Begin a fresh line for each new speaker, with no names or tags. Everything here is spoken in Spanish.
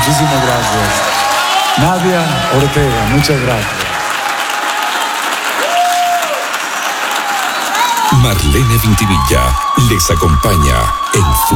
Muchísimas gracias. Nadia Ortega, muchas gracias.
Marlene Vintimilla les acompaña en